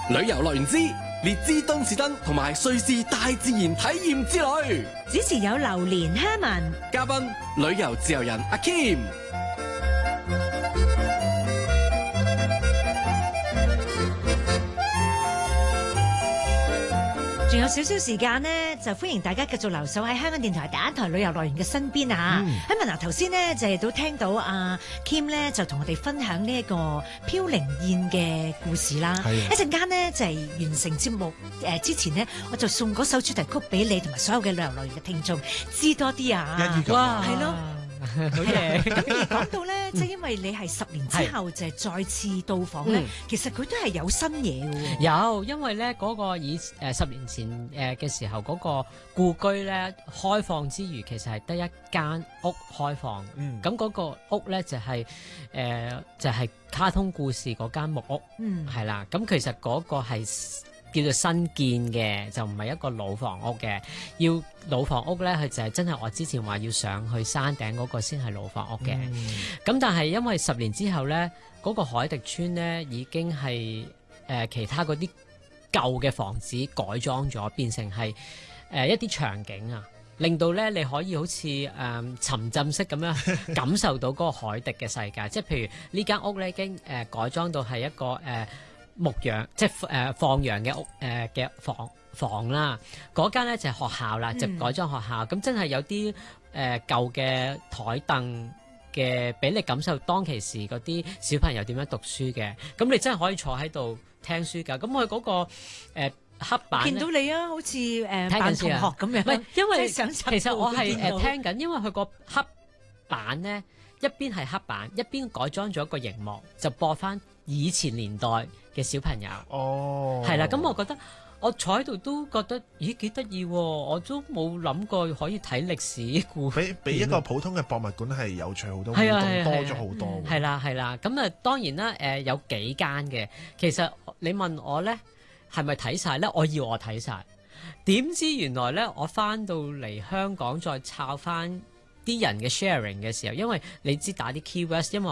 旅遊樂園之列支敦士登同埋瑞士大自然體驗之旅， 主持有榴蓮哈文， 嘉賓旅遊自由人阿 Kim。 仲有少少時間呢，就歡迎大家繼續留守喺香港電台第一台旅遊樂園嘅身邊啊！喺文嗱頭先呢，就係都聽到阿 Kim 呢，就同我哋分享呢一個飄零燕嘅故事啦。一陣間呢，就係完成節目之前呢，我就送嗰首主題曲俾你同埋所有嘅旅遊樂園嘅聽眾知多啲啊！哇，係咯。 好嘢！ 咁而講到咧，即係因為你係10年之後就係再次到訪咧，其實佢都係有新嘢嘅喎。 有，因為咧嗰個10年前嘅時候嗰個故居咧開放之餘，其實係得一間屋開放。咁嗰個屋咧就係卡通故事嗰間木屋。係啦。咁其實嗰個係叫做新建嘅，就唔係一個老房屋嘅。要老房屋咧，佢就係真係我之前話要上去山頂嗰個先係老房屋嘅。咁但係因為10年之後咧，嗰個海迪村咧已經係其他嗰啲舊嘅房子改裝咗，變成係一啲場景啊，令到咧你可以好似沉浸式咁樣感受到嗰個海迪嘅世界。即係譬如呢間屋咧已經改裝到係一個牧羊即係放羊嘅屋嘅房啦，嗰間咧就係學校啦，就改裝學校。咁真係有啲舊嘅台凳嘅，俾你感受當其時嗰啲小朋友點樣讀書嘅。咁你真係可以坐喺度聽書㗎。咁佢嗰個黑板見到你啊，好似扮同學咁樣。 唔係，因為其實我係聽緊，因為佢個黑板咧一邊係黑板，一邊改裝咗一個熒幕，就播翻以前年代嘅小朋友。係啦，咁我覺得我坐喺度都覺得咦幾得意喎，我都冇諗過可以睇歷史故事， 比一個普通嘅博物館係有趣好多， 係多咗好多。 係啦，咁啊當然啦，有幾間嘅，其實你問我咧係咪睇晒咧？我以為我睇晒，點知原來咧我翻到嚟香港再抄翻啲人嘅 sharing 嘅時候，因為你知打啲 keywords，因為